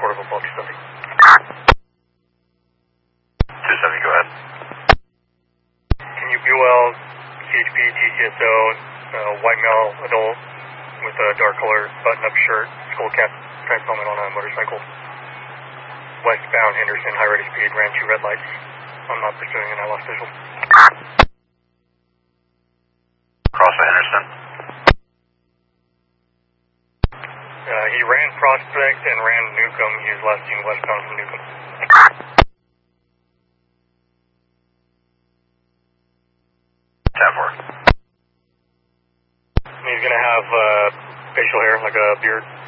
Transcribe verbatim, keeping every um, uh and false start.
north of Apollo two seventy. two seventy, go ahead. Can you B O L C H P T C S O, uh, white male adult with a dark color button-up shirt, skull cap, trans helmet on a motorcycle. Westbound Henderson, high rate of speed, ran two red lights. I'm not pursuing and I lost visual. Cross the Henderson. Uh, he ran Prospect and ran Newcomb. He was last seen westbound from Newcomb. ten four. He's going to have uh, facial hair, like a beard.